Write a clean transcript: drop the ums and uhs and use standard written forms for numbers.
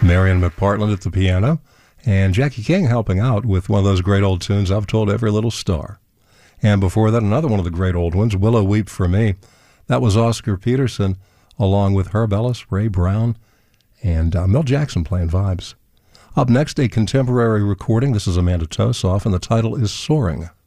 Marion McPartland at the piano, and Jackie King helping out with one of those great old tunes, I've Told Every Little Star. And before that, another one of the great old ones, Willow Weep for Me. That was Oscar Peterson, along with Herb Ellis, Ray Brown, and Mel Jackson playing vibes. Up next, a contemporary recording. This is Amanda Tosoff, and the title is Soaring.